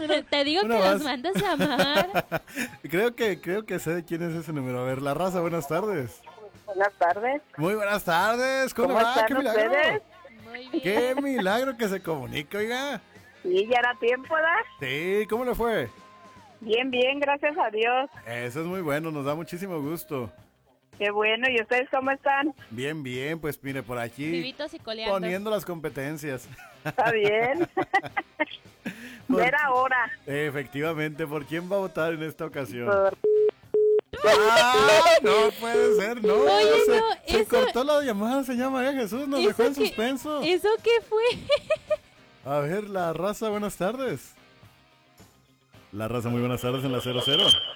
Te digo Una que más. los mandas a llamar. Creo que sé de quién es ese número. A ver, La Raza, buenas tardes. Buenas tardes. Muy buenas tardes. ¿Cómo le ¿Cómo va? están ¡Qué milagro! ustedes? Muy bien. ¡Qué milagro que se comunica, oiga! Sí, ya era tiempo, ¿verdad? Sí, ¿cómo le fue? Bien, bien, gracias a Dios. Eso es muy bueno, nos da muchísimo gusto. Qué bueno, ¿y ustedes cómo están? Bien, bien, pues mire, por aquí Vivitos y coleando. poniendo las competencias. ¿Está bien? Ya era hora. Efectivamente, ¿por quién va a votar en esta ocasión? Por- ¡Ah! No puede ser, no. Oye, se no, se eso- cortó la llamada, señor María Jesús, nos dejó en suspenso. ¿Eso qué fue? A ver, La Raza, buenas tardes. La Raza, muy buenas tardes en la 00.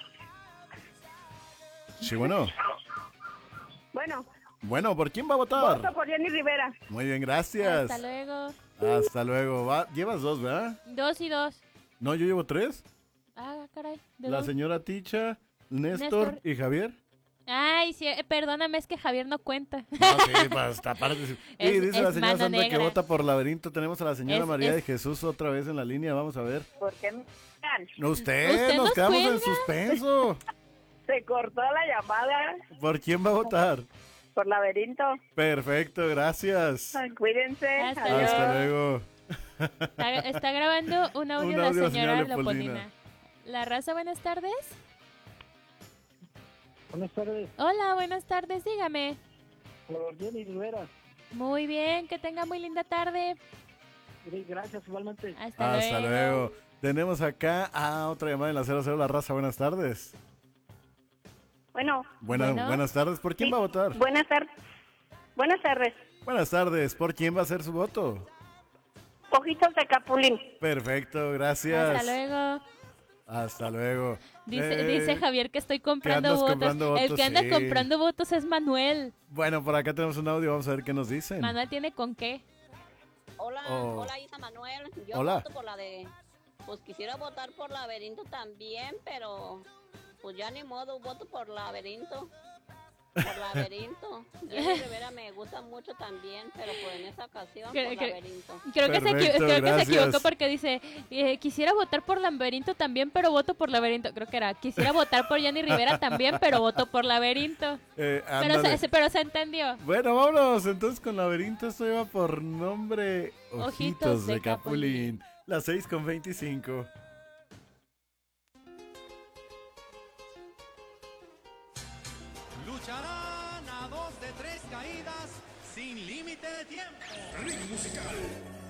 Sí, bueno. Bueno, Bueno, ¿por quién va a votar? voto por Jenny Rivera. Muy bien, gracias. Hasta luego. Hasta luego. Llevas 2, ¿verdad? 2 y 2. No, yo llevo 3. Ah, caray. ¿de La dónde? señora Ticha, Néstor Néstor. y Javier. Ay, sí, perdóname, es que Javier no cuenta. No, sí, pues aparte. Y Es- dice la es señora mano Sandra que negra. vota por Laberinto. Tenemos a la señora Es- María es- de Jesús otra vez en la línea. Vamos a ver. ¿Por qué me llaman? Usted, nos nos quedamos en cuelga. suspenso. Se cortó la llamada ¿Por quién va a votar? por laberinto. Perfecto, gracias. Ay, cuídense. Hasta Adiós. Hasta luego. Está grabando un audio Un la audio, señora señora Leopoldina. Leopoldina. La Raza, buenas tardes. Buenas tardes, Hola, buenas tardes, dígame. por Jenny Rivera. Muy bien, que tenga muy linda tarde. Sí, gracias, igualmente. Hasta luego. Tenemos acá a otra llamada en la 00, La Raza. Buenas tardes. Bueno, Bueno. Buenas tardes. ¿Por quién sí, va a votar? buenas tardes. Buenas tardes. Buenas tardes. ¿Por quién va a hacer su voto? Ojitos de capulín. Perfecto, gracias. Hasta luego. Hasta luego. Dice Javier que estoy comprando andas votos. comprando El votos, que anda sí. comprando votos es Manuel. Bueno, por acá tenemos un audio. Vamos a ver qué nos dicen. Manuel tiene con qué. Hola, Oh. hola Isa Manuel. Yo Hola. voto por la de. Pues quisiera votar por Laberinto también, pero pues ya ni modo, voto por Laberinto. Por Laberinto. Jenny Rivera me gusta mucho también, pero pues en esta ocasión por Laberinto. Creo que Perfecto, se gracias. equivocó porque dice, quisiera votar por Laberinto también, pero voto por Laberinto. Creo que era, quisiera votar por Jenny Rivera también, pero voto por Laberinto. Ándale. Pero se entendió. Bueno, vámonos entonces con Laberinto. Esto lleva por nombre Ojitos de Capulín. Las 6:25. Lucharán a 2 de 3 caídas sin límite de tiempo. Ritmo musical.